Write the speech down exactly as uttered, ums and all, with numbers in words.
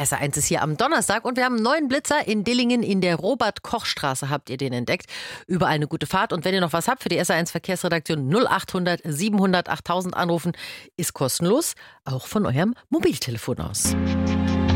S R eins ist hier am Donnerstag und wir haben einen neuen Blitzer in Dillingen in der Robert-Koch-Straße. Habt ihr den entdeckt? Überall eine gute Fahrt. Und wenn ihr noch was habt für die S R eins Verkehrsredaktion, null achthundert siebenhundert achttausend anrufen, ist kostenlos, auch von eurem Mobiltelefon aus.